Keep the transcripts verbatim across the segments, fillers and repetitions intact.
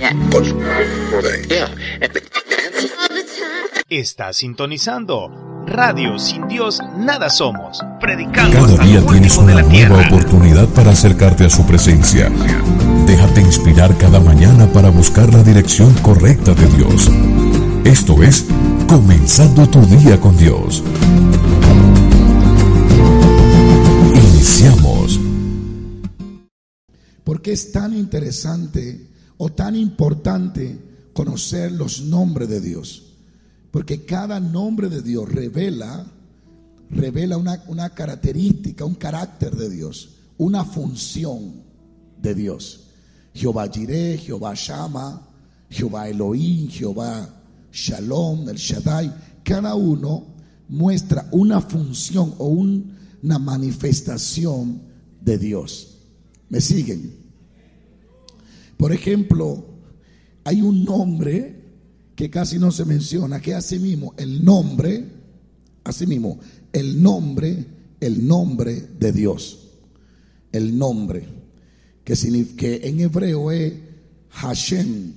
Está sintonizando Radio Sin Dios Nada Somos, predicando Cada hasta día lo tienes último de una la nueva tierra. oportunidad para acercarte a su presencia. Déjate inspirar cada mañana para buscar la dirección correcta de Dios. Esto es Comenzando tu Día con Dios. Iniciamos. ¿Por qué es tan interesante o tan importante conocer los nombres de Dios? Porque cada nombre de Dios revela, revela una, una característica, un carácter de Dios, una función de Dios. Jehová Jireh, Jehová Shammah, Jehová Elohim, Jehová Shalom, el Shaddai. Cada uno muestra una función o un, una manifestación de Dios. ¿Me siguen? Por ejemplo, hay un nombre que casi no se menciona, que así mismo el nombre, así mismo el nombre, el nombre de Dios, el nombre que, significa, que en hebreo es Hashem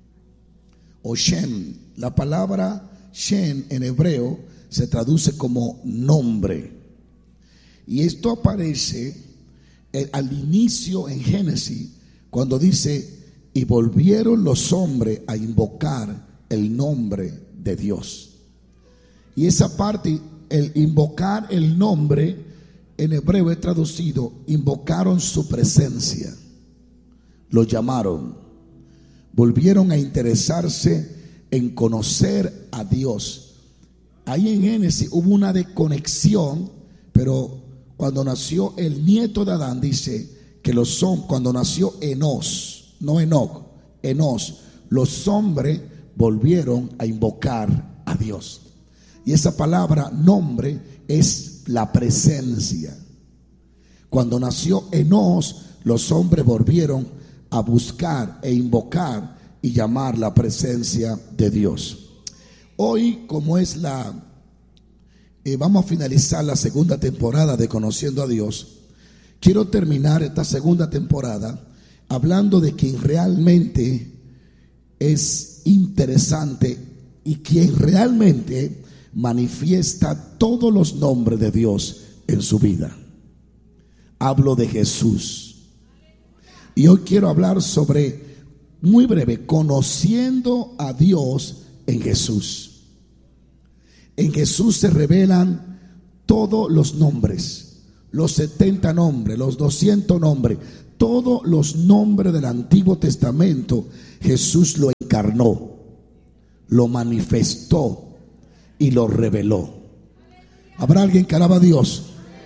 o Shem. La palabra Shem en hebreo se traduce como nombre, y esto aparece eh, al inicio en Génesis, cuando dice: y volvieron los hombres a invocar el nombre de Dios. Y esa parte, el invocar el nombre, en hebreo es traducido: invocaron su presencia, lo llamaron, volvieron a interesarse en conocer a Dios. Ahí en Génesis hubo una desconexión, pero cuando nació el nieto de Adán, dice que los son cuando nació Enos, no Enoc, Enos, los hombres volvieron a invocar a Dios. Y esa palabra nombre es la presencia. Cuando nació Enos, los hombres volvieron a buscar e invocar y llamar la presencia de Dios. Hoy, como es la eh, vamos a finalizar la segunda temporada de Conociendo a Dios, quiero terminar esta segunda temporada hablando de quien realmente es interesante y quien realmente manifiesta todos los nombres de Dios en su vida. Hablo de Jesús. Y hoy quiero hablar sobre, muy breve, conociendo a Dios en Jesús. En Jesús se revelan todos los nombres, los setenta nombres, los doscientos nombres, todos los nombres del Antiguo Testamento. Jesús lo encarnó, lo manifestó y lo reveló. ¿Habrá alguien que alaba a Dios?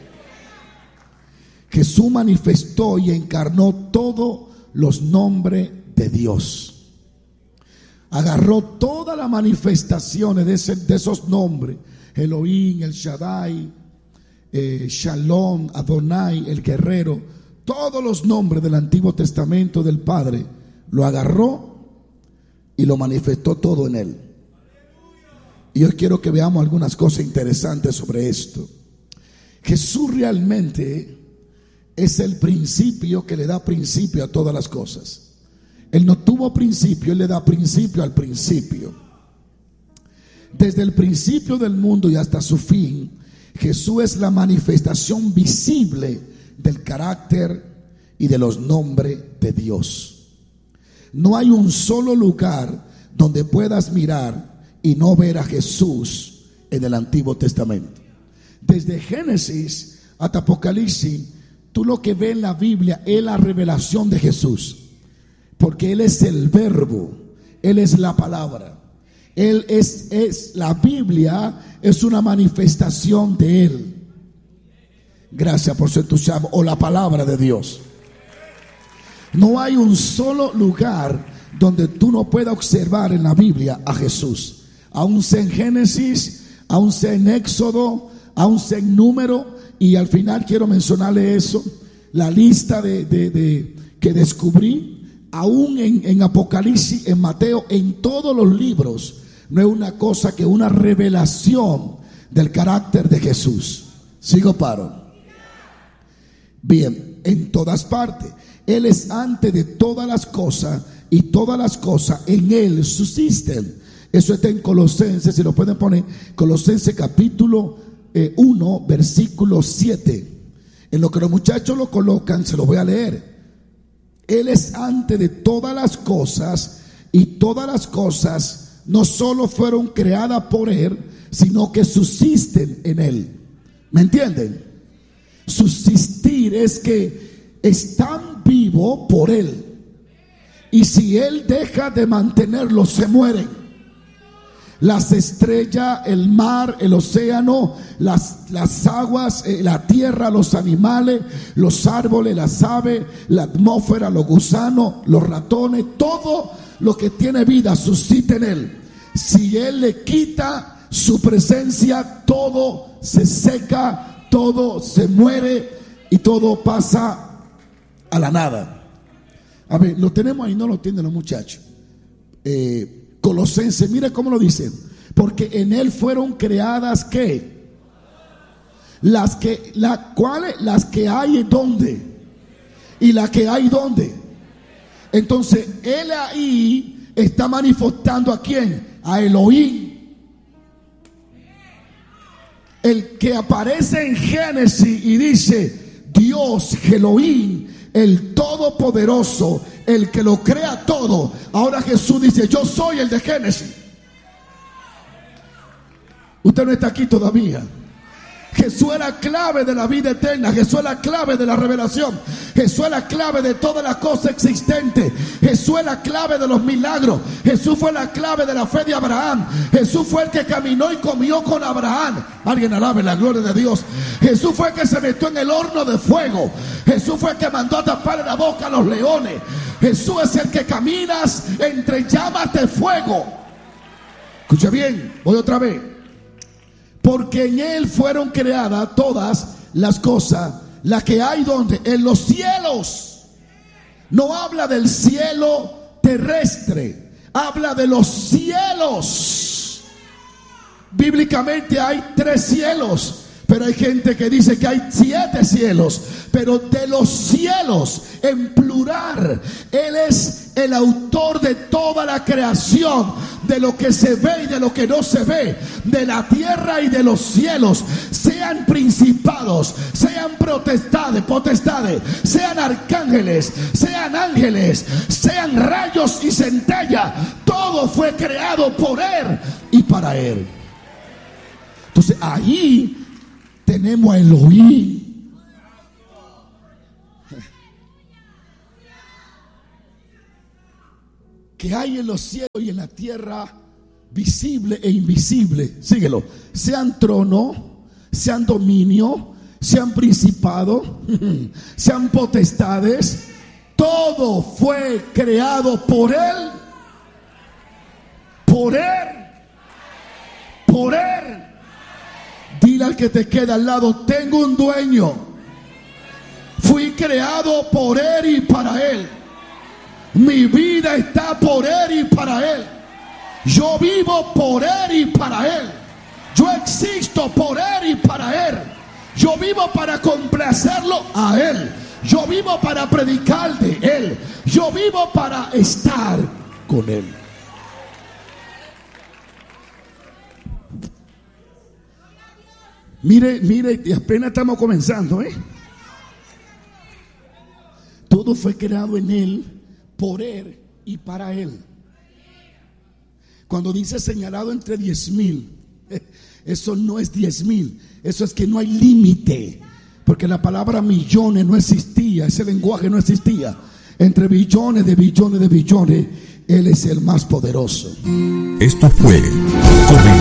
Jesús manifestó y encarnó todos los nombres de Dios. Agarró todas las manifestaciones de, ese, de esos nombres: Elohim, el Shaddai, eh, Shalom, Adonai, el guerrero. Todos los nombres del Antiguo Testamento del Padre lo agarró y lo manifestó todo en él. Y hoy quiero que veamos algunas cosas interesantes sobre esto. Jesús realmente es el principio que le da principio a todas las cosas. Él no tuvo principio, Él le da principio al principio. Desde el principio del mundo y hasta su fin, Jesús es la manifestación visible del carácter y de los nombres de Dios. No hay un solo lugar donde puedas mirar y no ver a Jesús en el Antiguo Testamento. Desde Génesis hasta Apocalipsis, tú lo que ves en la Biblia es la revelación de Jesús, porque Él es el verbo, Él es la palabra, Él es, es la Biblia es una manifestación de Él. Gracias por su entusiasmo. O la palabra de Dios. No hay un solo lugar donde tú no puedas observar en la Biblia a Jesús. Aún sea en Génesis, aún sea en Éxodo, aún sea en Número. Y al final quiero mencionarle eso, la lista de, de, de que descubrí, aún en, en Apocalipsis, en Mateo, en todos los libros, no es una cosa que una revelación del carácter de Jesús. ¿Sigo paro? Bien, en todas partes. Él es antes de todas las cosas y todas las cosas en Él subsisten. Eso está en Colosenses, si lo pueden poner, Colosenses capítulo eh, uno, versículo siete. En lo que los muchachos lo colocan, se lo voy a leer. Él es antes de todas las cosas, y todas las cosas no solo fueron creadas por Él, sino que subsisten en Él. ¿Me entienden? Subsistir es que están vivos por Él, y si Él deja de mantenerlos, se mueren. Las estrellas, el mar, el océano, las, las aguas, eh, la tierra, los animales, los árboles, las aves, la atmósfera, los gusanos, los ratones, todo lo que tiene vida subsiste en Él. Si Él le quita su presencia, todo se seca, todo se muere y todo pasa a la nada. A ver, lo tenemos ahí, no lo tienen los muchachos. Eh... Colosenses, mira cómo lo dice. Porque en Él fueron creadas ¿qué? Las que, la, ¿cuáles? Las que hay ¿dónde? Y las que hay ¿dónde? Entonces, Él ahí está manifestando ¿a quién? A Elohim. El que aparece en Génesis y dice Dios, Elohim, el Todopoderoso, el que lo crea todo. Ahora Jesús dice: yo soy el de Génesis. Usted no está aquí todavía. Jesús es la clave de la vida eterna. Jesús es la clave de la revelación. Jesús es la clave de todas las cosas existentes. Jesús es la clave de los milagros. Jesús fue la clave de la fe de Abraham. Jesús fue el que caminó y comió con Abraham. Alguien alabe la gloria de Dios. Jesús fue el que se metió en el horno de fuego. Jesús fue el que mandó a taparle la boca a los leones. Jesús es el que caminas entre llamas de fuego. Escuche bien, voy otra vez. Porque en Él fueron creadas todas las cosas, las que hay donde, en los cielos. No habla del cielo terrestre, habla de los cielos. Bíblicamente hay tres cielos, pero hay gente que dice que hay siete cielos. Pero de los cielos en plural, Él es el autor de toda la creación, de lo que se ve y de lo que no se ve, de la tierra y de los cielos. Sean principados, sean potestades, potestades, sean arcángeles, sean ángeles, sean rayos y centellas. Todo fue creado por Él y para Él. Entonces ahí tenemos a Elohim. Que hay en los cielos y en la tierra, visible e invisible. Síguelo. Sean trono, sean dominio, sean principado, sean potestades. Todo fue creado por Él, por Él, por Él. Dile al que te queda al lado: tengo un dueño. Fui creado por Él y para Él. Mi vida está por Él y para Él. Yo vivo por Él y para Él. Yo existo por Él y para Él. Yo vivo para complacerlo a Él. Yo vivo para predicar de Él. Yo vivo para estar con Él. Mire, mire, apenas estamos comenzando, ¿eh? Todo fue creado en Él, por Él y para Él. Cuando dice señalado entre diez mil, eso no es diez mil, eso es que no hay límite, porque la palabra millones no existía, ese lenguaje no existía. Entre billones de billones de billones, Él es el más poderoso. Esto fue Comenzando